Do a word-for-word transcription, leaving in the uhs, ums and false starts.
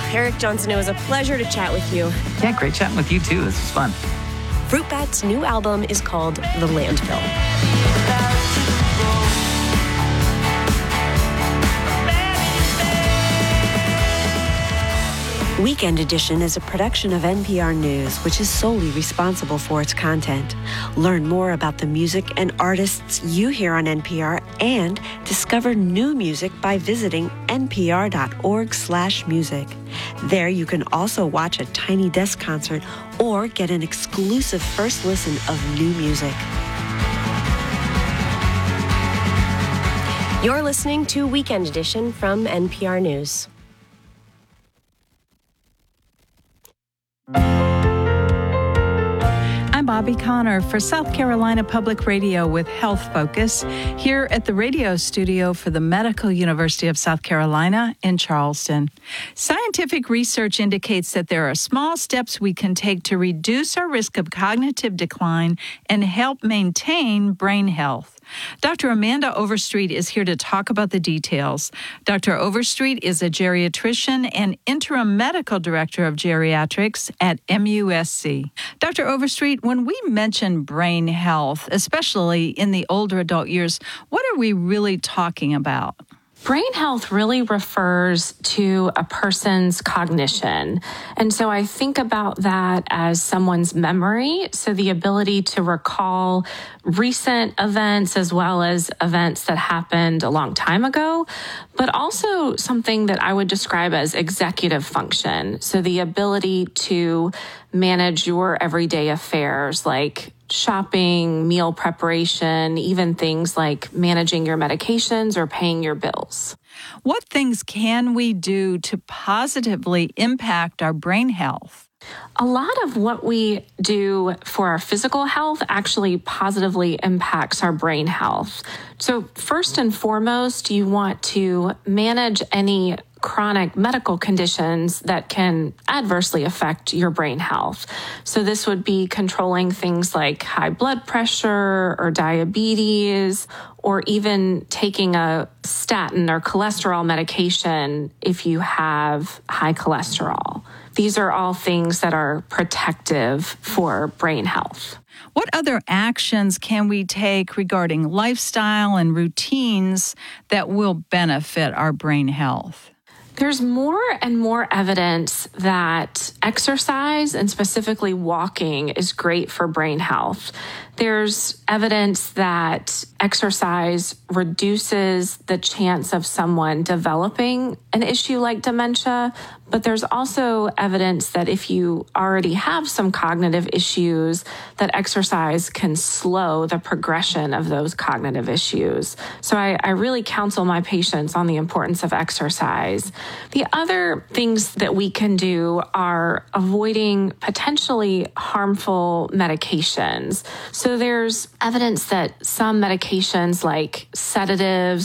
Eric Johnson, it was a pleasure to chat with you. Yeah, great chatting with you too. This was fun. Fruit Bat's new album is called The Landfill. Weekend Edition is a production of N P R News, which is solely responsible for its content. Learn more about the music and artists you hear on N P R and discover new music by visiting npr.org slash music. There you can also watch a Tiny Desk concert or get an exclusive first listen of new music. You're listening to Weekend Edition from N P R News. I'm Bobby Connor for South Carolina Public Radio with Health Focus here at the radio studio for the Medical University of South Carolina in Charleston. Scientific research indicates that there are small steps we can take to reduce our risk of cognitive decline and help maintain brain health. Doctor Amanda Overstreet is here to talk about the details. Doctor Overstreet is a geriatrician and interim medical director of geriatrics at M U S C. Doctor Overstreet, when we mention brain health, especially in the older adult years, what are we really talking about? Brain health really refers to a person's cognition. And so I think about that as someone's memory. So the ability to recall recent events as well as events that happened a long time ago, but also something that I would describe as executive function. So the ability to manage your everyday affairs like shopping, meal preparation, even things like managing your medications or paying your bills. What things can we do to positively impact our brain health? A lot of what we do for our physical health actually positively impacts our brain health. So first and foremost, you want to manage any chronic medical conditions that can adversely affect your brain health. So this would be controlling things like high blood pressure or diabetes, or even taking a statin or cholesterol medication if you have high cholesterol. These are all things that are protective for brain health. What other actions can we take regarding lifestyle and routines that will benefit our brain health? There's more and more evidence that exercise, and specifically walking, is great for brain health. There's evidence that exercise reduces the chance of someone developing an issue like dementia, but there's also evidence that if you already have some cognitive issues, that exercise can slow the progression of those cognitive issues. So I, I really counsel my patients on the importance of exercise. The other things that we can do are avoiding potentially harmful medications. So there's evidence that some medications like sedatives